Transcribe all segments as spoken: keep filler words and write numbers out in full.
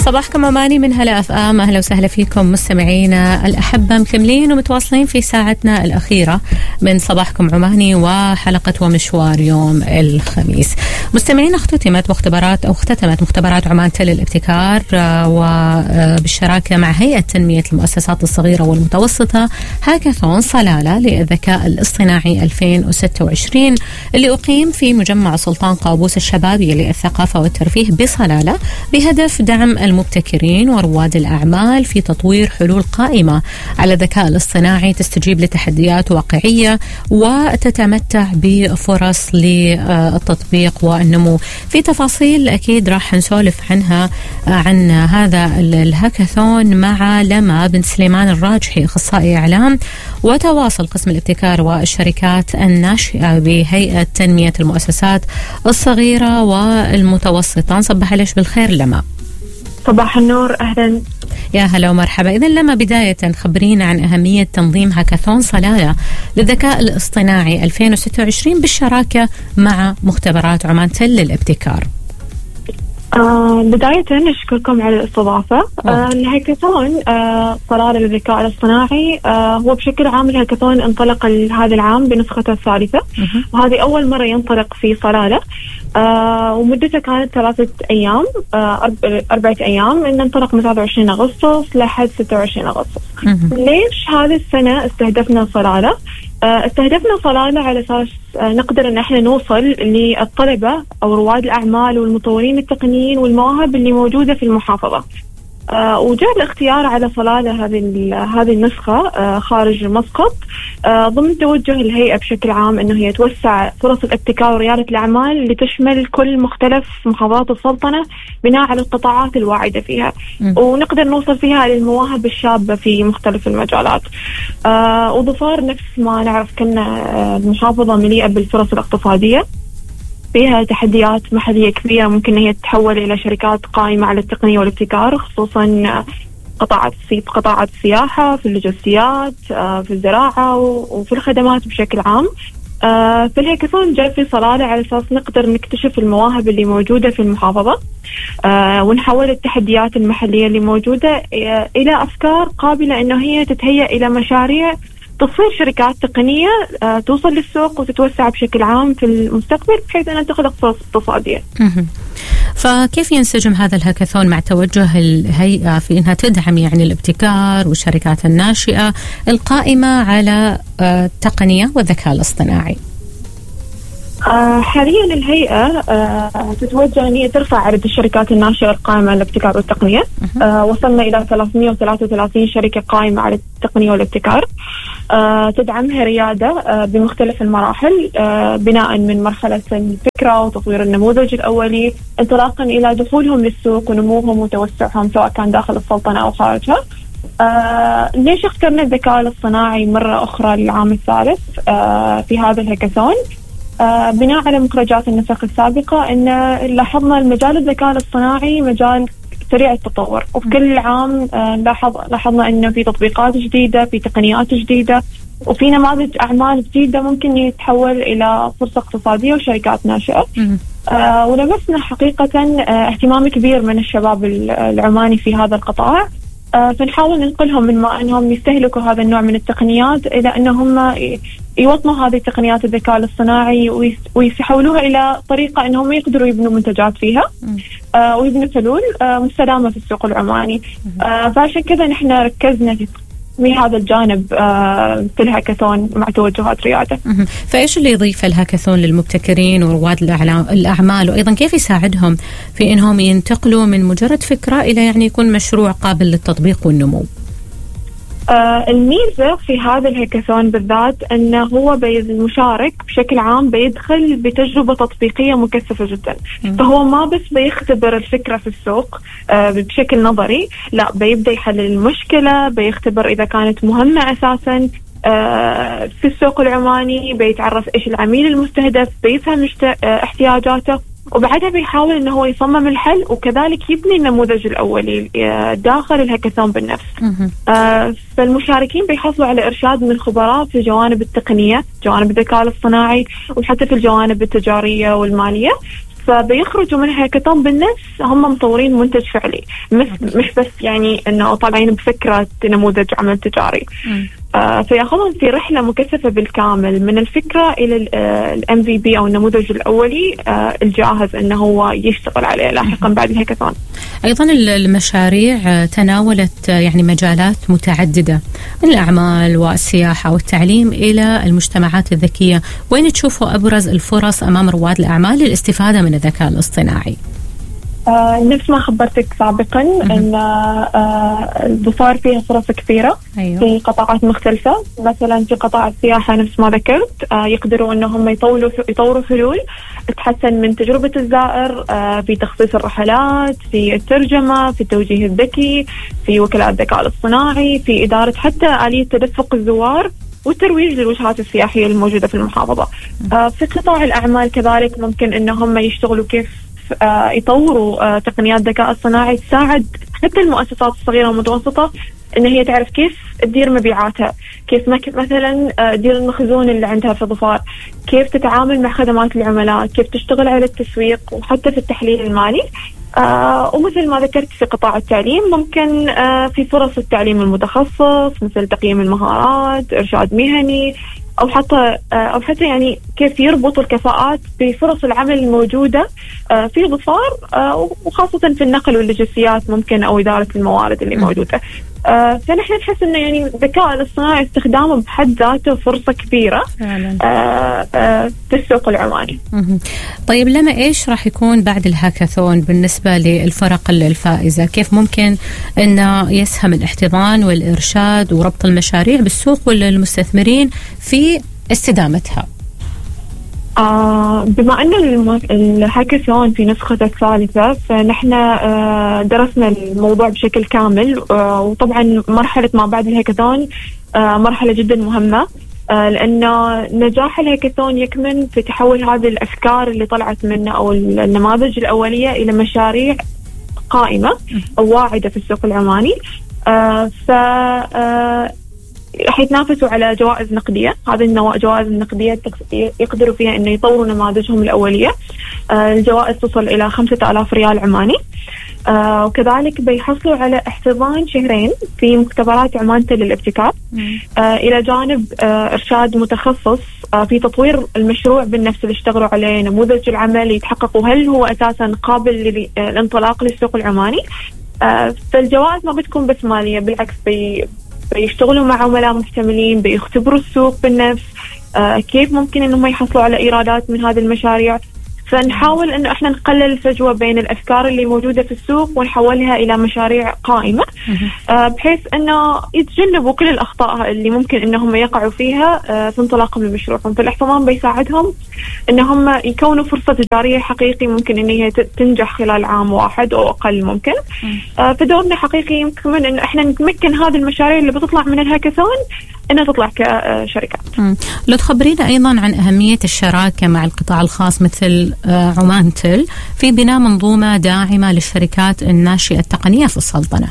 صباحكم عماني من هلا اف ام. اهلا وسهلا فيكم مستمعينا الاحبه، مكملين ومتواصلين في ساعتنا الاخيره من صباحكم عماني وحلقه ومشوار يوم الخميس. مستمعينا، اختتمت مختبرات او اختتمت مختبرات عمان تل الابتكار وبالشراكه مع هيئه تنميه المؤسسات الصغيره والمتوسطه هاكاثون صلاله للذكاء الاصطناعي ألفين وستة وعشرين اللي اقيم في مجمع سلطان قابوس الشبابي للثقافه والترفيه بصلاله بهدف دعم المبتكرين ورواد الأعمال في تطوير حلول قائمة على الذكاء الاصطناعي تستجيب لتحديات واقعية وتتمتع بفرص للتطبيق والنمو. في تفاصيل أكيد راح نسولف عنها عن هذا الهاكاثون مع لما بن سليمان الراجحي، أخصائي إعلام وتواصل قسم الابتكار والشركات الناشئة بهيئة تنمية المؤسسات الصغيرة والمتوسطة. نصبح عليك بالخير لما. صباح النور، أهلا. يا هلا ومرحبا. إذن لما بداية خبرينا عن أهمية تنظيم هاكاثون صلالة للذكاء الاصطناعي ألفين وستة وعشرين بالشراكة مع مختبرات عمان تل للابتكار. آه بداية نشكركم على الاستضافة. آه الهاكاثون آه صلالة للذكاء الاصطناعي آه هو بشكل عام الهاكاثون انطلق هذا العام بنسخته الثالثة، وهذه أول مرة ينطلق في صلالة. آه ومدته كانت ثلاثة أيام، آه أربعة أيام، إن انطلق من ثلاثة وعشرين أغسطس لحد ستة وعشرين أغسطس. ليش هذه السنة استهدفنا صلالة؟ آه استهدفنا صلالة على أساس آه نقدر إن احنا نوصل للطلبة أو رواد الأعمال والمطورين التقنيين والمواهب اللي موجودة في المحافظة. آه وجاء الاختيار على صلالة هذه هذه النسخة آه خارج مسقط آه ضمن توجه الهيئة بشكل عام إنه هي توسع فرص الابتكار وريادة الأعمال لتشمل كل مختلف محافظات السلطنة بناء على القطاعات الواعدة فيها، م. ونقدر نوصل فيها للمواهب الشابة في مختلف المجالات. آه وظفار نفس ما نعرف كنا المحافظة مليئة بالفرص الاقتصادية، فيها تحديات محلية كبيرة ممكن هي تتحول إلى شركات قائمة على التقنية والابتكار، خصوصا قطاعات قطاعات السياحة، في اللوجستيات، في الزراعة وفي الخدمات بشكل عام. في الهاكاثون جاء في صلالة على أساس نقدر نكتشف المواهب اللي موجودة في المحافظة ونحول التحديات المحلية اللي موجودة إلى أفكار قابلة إنه هي تتهيأ إلى مشاريع تصير شركات تقنية توصل للسوق وتتوسع بشكل عام في المستقبل بحيث أنها تخلق فرص اقتصادية. فكيف ينسجم هذا الهاكاثون مع توجه الهيئة في أنها تدعم يعني الابتكار والشركات الناشئة القائمة على التقنية والذكاء الاصطناعي؟ آه حاليا الهيئة آه تتوجه أن هي ترفع عدد الشركات الناشئة القائمة على الابتكار والتقنية. آه وصلنا إلى ثلاثمئة وثلاثة وثلاثين شركة قائمة على التقنية والابتكار. آه تدعمها ريادة آه بمختلف المراحل، آه بناء من مرحلة الفكرة وتطوير النموذج الأولي انطلاقا إلى دخولهم للسوق ونموهم وتوسعهم سواء كان داخل السلطنة أو خارجها. آه ليش اخترنا الذكاء الاصطناعي مرة أخرى للعام الثالث آه في هذا الهاكاثون؟ آه بناء على مخرجات النسخ السابقة إن لاحظنا المجال الذكاء الاصطناعي مجال سريع التطور، وفي كل عام آه لاحظ لاحظنا إنه في تطبيقات جديدة، في تقنيات جديدة، وفي نماذج أعمال جديدة ممكن يتحول إلى فرصة اقتصادية وشركات ناشئة. آه ولمسنا حقيقة آه اهتمام كبير من الشباب العماني في هذا القطاع، آه فنحاول ننقلهم من ما أنهم يستهلكوا هذا النوع من التقنيات إلى أنهم يوطنوا هذه التقنيات الذكاء الاصطناعي ويحولوها إلى طريقة أنهم يقدروا يبنوا منتجات فيها آه ويبنوا حلول آه مستدامة في السوق العماني. آه فعشان كذا نحن ركزنا في هذا الجانب آه في الهاكاثون مع توجهات ريادة. فإيش اللي يضيف الهاكاثون للمبتكرين ورواد الأعمال، وأيضا كيف يساعدهم في أنهم ينتقلوا من مجرد فكرة إلى يعني يكون مشروع قابل للتطبيق والنمو؟ آه الميزة في هذا الهاكاثون بالذات أنه هو المشارك بشكل عام بيدخل بتجربة تطبيقية مكثفة جدا. م. فهو ما بس بيختبر الفكرة في السوق آه بشكل نظري، لا بيبدأ يحلل المشكلة، بيختبر إذا كانت مهمة أساسا آه في السوق العماني، بيتعرف إيش العميل المستهدف، بيفهم احتياجاته، وبعدها بيحاول انه هو يصمم الحل وكذلك يبني النموذج الاولي داخل الهاكاثون بالنفس. آه فالمشاركين بيحصلوا على ارشاد من خبراء في جوانب التقنيه، جوانب الذكاء الاصطناعي، وحتى في الجوانب التجاريه والماليه. فبيخرجوا من الهاكاثون بالنفس هم مطورين منتج فعلي، مش مش بس يعني انه طالعين بفكره نموذج عمل تجاري. آه فياخذون في رحله مكثفه بالكامل من الفكره الى الام في بي او النموذج الاولي آه الجاهز انه هو يشتغل عليه لاحقا بعد الهاكاثون. ايضا المشاريع تناولت يعني مجالات متعدده من الاعمال والسياحه والتعليم الى المجتمعات الذكيه، وين تشوفوا ابرز الفرص امام رواد الاعمال للاستفاده من الذكاء الاصطناعي؟ آه نفس ما خبرتك سابقا ان آه الظفار فيها فرص كثيرة. أيوه. في قطاعات مختلفة، مثلا في قطاع السياحة نفس ما ذكرت آه يقدروا انهم يطوروا يطوروا حلول تحسن من تجربة الزائر آه في تخصيص الرحلات، في الترجمة، في التوجيه الذكي، في وكلاء الذكاء الاصطناعي، في إدارة حتى آلية تدفق الزوار والترويج للوجهات السياحية الموجودة في المحافظة. آه في قطاع الأعمال كذلك ممكن انهم يشتغلوا كيف آه يطوروا آه تقنيات ذكاء اصطناعي تساعد حتى المؤسسات الصغيرة والمتوسطة ان هي تعرف كيف تدير مبيعاتها، كيف مثلا آه تدير المخزون اللي عندها في ظفار، كيف تتعامل مع خدمات العملاء، كيف تشتغل على التسويق وحتى في التحليل المالي. آه ومثل ما ذكرت في قطاع التعليم ممكن آه في فرص التعليم المتخصص مثل تقييم المهارات، إرشاد مهني، أو حتى أو حتى يعني كيف يربطوا الكفاءات بفرص العمل الموجودة في ظفار وخاصة في النقل واللوجستيات ممكن أو إدارة الموارد اللي موجودة. فنحن نحس إنه يعني الذكاء الاصطناعي استخدامه بحد ذاته فرصة كبيرة في السوق العماني. طيب لما إيش راح يكون بعد الهاكاثون بالنسبة للفرق الفائزة؟ كيف ممكن إنه يسهم الاحتضان والإرشاد وربط المشاريع بالسوق والمستثمرين في استدامتها؟ آه بما أن الهاكاثون في نسخة الثالثة فنحن آه درسنا الموضوع بشكل كامل، آه وطبعا مرحلة ما بعد الهاكاثون آه مرحلة جدا مهمة، آه لأنه نجاح الهاكاثون يكمن في تحول هذه الأفكار اللي طلعت منه أو النماذج الأولية إلى مشاريع قائمة أو واعدة في السوق العماني. آه ف آه راح يتنافسوا على جوائز نقدية. هذه الجوائز النقدية يقدروا فيها إنه يطوروا نماذجهم الأولية. آه الجوائز تصل إلى خمسة آلاف ريال عماني. آه وكذلك بيحصلوا على احتضان شهرين في مختبرات عمان تل للابتكار، آه إلى جانب آه إرشاد متخصص آه في تطوير المشروع بالنفس اللي اشتغلوا عليه، نموذج العمل يتحققوا هل هو أساسا قابل للانطلاق للسوق العماني. آه فالجوائز ما بتكون بس مالية، بالعكس بي بيشتغلوا مع عملاء محتملين، بيختبروا السوق بالنفس، آه كيف ممكن انهم يحصلوا على ايرادات من هذه المشاريع. فنحاول انه احنا نقلل الفجوة بين الافكار اللي موجودة في السوق ونحولها الى مشاريع قائمة، آه بحيث انه يتجنبوا كل الاخطاء اللي ممكن انهم يقعوا فيها آه في انطلاقهم لمشروعهم. فالاحتضان بيساعدهم انهم يكونوا فرصة تجارية حقيقي ممكن ان هي تنجح خلال عام واحد او اقل ممكن. آه فدورنا حقيقي يمكن ان احنا نمكن هذه المشاريع اللي بتطلع من الهاكاثون انها تطلع كشركات. لو تخبرينا ايضا عن اهمية الشراكة مع القطاع الخاص مثل عمان تل في بناء منظومة داعمة للشركات الناشئة التقنية في السلطنة.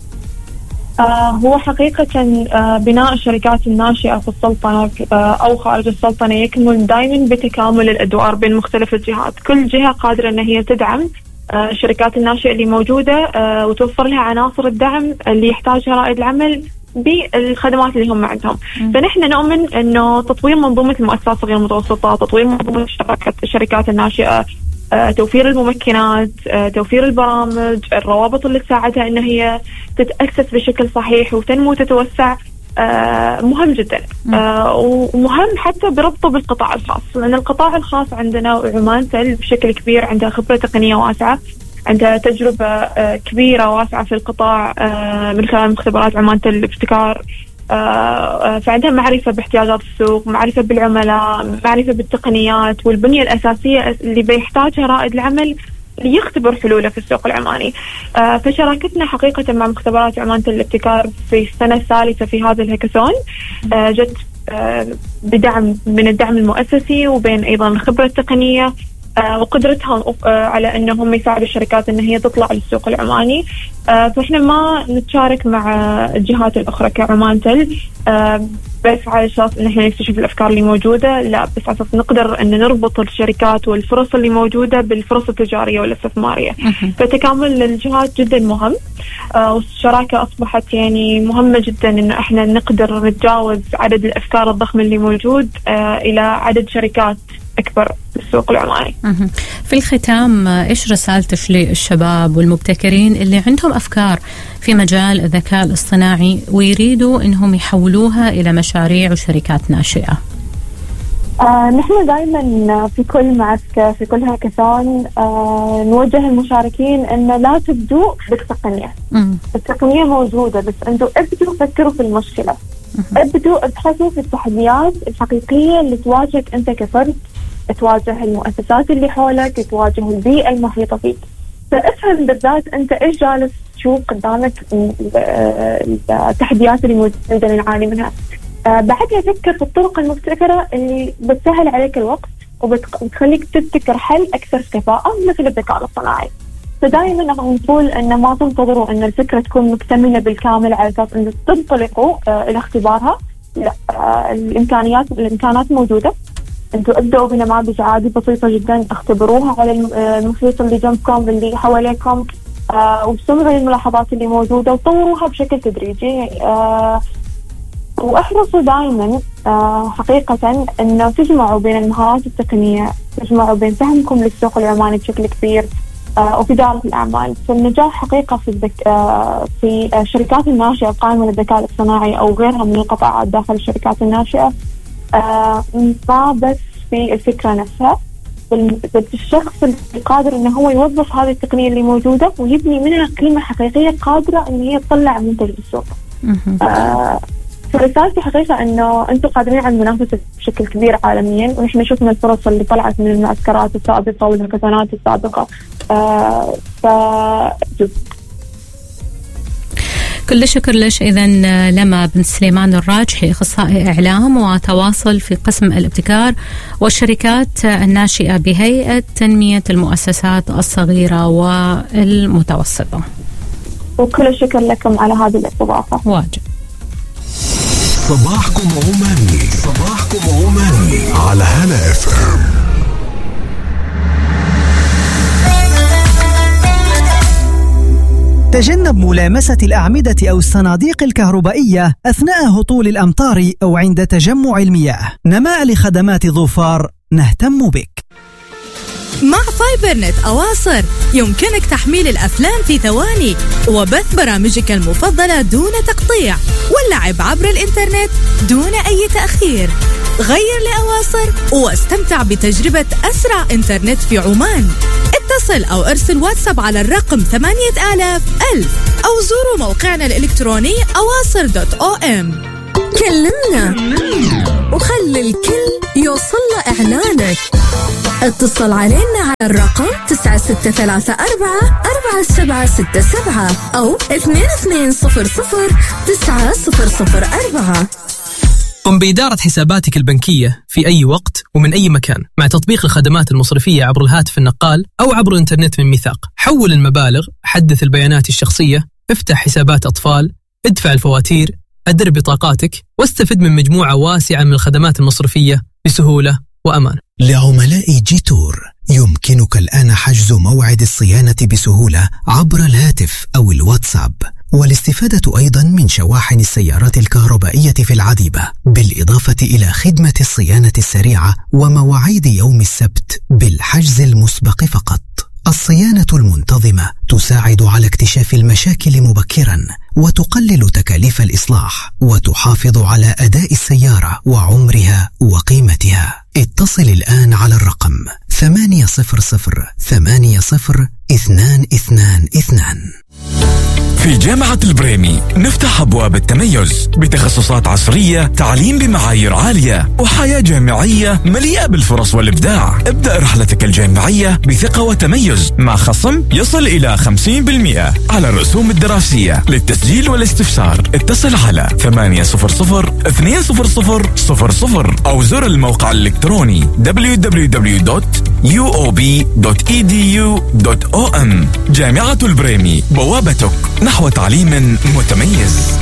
آه هو حقيقة آه بناء الشركات الناشئة في السلطنة آه أو خارج السلطنة يكمن دائما بتكامل الأدوار بين مختلف الجهات. كل جهة قادرة أن هي تدعم آه الشركات الناشئة اللي موجودة آه وتوفر لها عناصر الدعم اللي يحتاجها رائد العمل بالخدمات اللي هم عندهم. فنحن نؤمن أنه تطوير منظومة المؤسسات الصغيرة المتوسطة، تطوير منظومة الشركات الناشئة، آه، توفير الممكنات، آه، توفير البرامج، الروابط اللي تساعدها أن هي تتأسس بشكل صحيح وتنمو وتتوسع، آه، مهم جدا. آه، ومهم حتى بربطه بالقطاع الخاص، لأن القطاع الخاص عندنا عمان تل بشكل كبير عندها خبرة تقنية واسعة، عندها تجربة آه، كبيرة واسعة في القطاع آه، من خلال مختبرات عمان تل الابتكار. آه، فعندها معرفة باحتياجات السوق، معرفة بالعملاء، معرفة بالتقنيات والبنية الأساسية اللي بيحتاجها رائد العمل ليختبر حلوله في السوق العماني. آه، فشراكتنا حقيقة مع مختبرات عمان تل الابتكار في السنة الثالثة في هذا الهاكاثون آه، جت آه، بدعم من الدعم المؤسسي وبين أيضا الخبرة التقنية. وقدرتها على أنهم يساعدوا الشركات أن هي تطلع للسوق العماني. فإحنا ما نتشارك مع الجهات الأخرى كعمان تل بس على أساس أن احنا نكتشف الأفكار اللي موجودة، لا بس على أساس نقدر أن نربط الشركات والفرص اللي موجودة بالفرص التجارية والاستثمارية. فتكامل الجهات جدا مهم، والشراكة أصبحت يعني مهمة جدا أن احنا نقدر نتجاوز عدد الأفكار الضخمة اللي موجود إلى عدد شركات أكبر في السوق العماني. في الختام، إيش رسالتك للشباب والمبتكرين اللي عندهم أفكار في مجال الذكاء الاصطناعي ويريدوا إنهم يحولوها إلى مشاريع وشركات ناشئة؟ آه نحن دائما في كل معسكر في كل هاكاثون آه نوجه المشاركين أن لا تبدوا بالتقنية. مم. التقنية موجودة، بس أنتوا ابدوا فكروا في المشكلة. مم. ابدوا ابحثوا في التحديات الحقيقية اللي تواجهك أنت كفرد، تواجه المؤسسات اللي حولك، تواجه البيئة المحيطة فيك. فافهم بالذات أنت إيش جالس تشوف قدامك التحديات اللي موجودة نعاني منها. آه بعدها فكر في الطرق المبتكرة اللي بتسهل عليك الوقت وبتخليك تبتكر حل أكثر كفاءة مثل الذكاء الاصطناعي. فدائما نقول أن ما تنتظروا أن الفكرة تكون مكتملة بالكامل على أساس أن تنطلقوا آه إلى اختبارها. لا، آه الإمكانيات الإمكانات موجودة. أنتوا ابدأوا بنماذج عادي بسيطة جدا، اختبروها على المحيط اللي جنبكم اللي حواليكم، آه واستمعوا للملاحظات اللي موجودة وطوروها بشكل تدريجي. آه واحرصوا دائما آه حقيقة أنه تجمعوا بين المهارات التقنية، تجمعوا بين فهمكم للسوق العماني بشكل كبير آه وفي إدارة الأعمال. فالنجاح حقيقة في الذك... آه في الشركات الناشئة القائمة على الذكاء الاصطناعي أو غيرها من القطاعات داخل الشركات الناشئة آه ما بس في الفكرة نفسها، بل الشخص القادر أنه هو يوظف هذه التقنية اللي موجودة ويبني منها قيمة حقيقية قادرة أن هي تطلع منتج للسوق. آه فرسالتي حقيقة أنه أنتم قادرين على المنافسة بشكل كبير عالميا، ونحن شفنا الفرص اللي طلعت من المعسكرات السابقة والهاكاثونات السابقة. آه ف كل شكر لش. إذن لما بنت سليمان الراجحي، أخصائي إعلام وتواصل في قسم الابتكار والشركات الناشئة بهيئة تنمية المؤسسات الصغيرة والمتوسطة. وكل شكر لكم على هذه الاستضافة. واجب. صباحكم عماني، صباحكم عماني على هلا اف ام. تجنب ملامسة الأعمدة أو الصناديق الكهربائية أثناء هطول الأمطار أو عند تجمع المياه. نماء لخدمات ظفار، نهتم بك. مع فايبر نت أواصر يمكنك تحميل الأفلام في ثواني وبث برامجك المفضلة دون تقطيع واللعب عبر الإنترنت دون أي تأخير. غير لأواصر واستمتع بتجربة أسرع إنترنت في عمان. اتصل أو ارسل واتساب على الرقم ثمانية آلاف ألف أو زوروا موقعنا الإلكتروني أواصر دوت أو أم. كلمنا وخلي الكل يوصل لإعلانك. اتصل علينا على الرقم تسعة ستة ثلاثة أربعة أربعة سبعة ستة سبعة أو اثنين اثنين صفر صفر تسعة صفر صفر أربعة. قم بإدارة حساباتك البنكية في أي وقت ومن أي مكان مع تطبيق الخدمات المصرفية عبر الهاتف النقال أو عبر الإنترنت من ميثاق. حول المبالغ، حدث البيانات الشخصية، افتح حسابات أطفال، ادفع الفواتير، أدر بطاقاتك، واستفد من مجموعة واسعة من الخدمات المصرفية بسهولة وأمان. لعملاء جيتور يمكنك الآن حجز موعد الصيانة بسهولة عبر الهاتف أو الواتساب، والاستفادة أيضا من شواحن السيارات الكهربائية في العديبة، بالإضافة إلى خدمة الصيانة السريعة ومواعيد يوم السبت بالحجز المسبق فقط. الصيانة المنتظمة تساعد على اكتشاف المشاكل مبكرا وتقلل تكاليف الإصلاح وتحافظ على أداء السيارة وعمرها وقيمتها. اتصل الآن على الرقم ثمانية صفر صفر ثمانية صفر اثنان اثنان اثنان. في جامعة البريمي نفتح أبواب التميز بتخصصات عصرية، تعليم بمعايير عالية، وحياة جامعية مليئة بالفرص والإبداع. ابدأ رحلتك الجامعية بثقة وتميز مع خصم يصل إلى خمسين بالمئة على الرسوم الدراسية. للتسجيل والاستفسار اتصل على ثمانية صفر صفر اثنين صفر صفر صفر صفر أو زر الموقع الإلكتروني دبليو دبليو دبليو دوت يو أو بي دوت إي دي يو دوت أو إم. جامعة البريمي، بوابتك نحو تعليم متميز.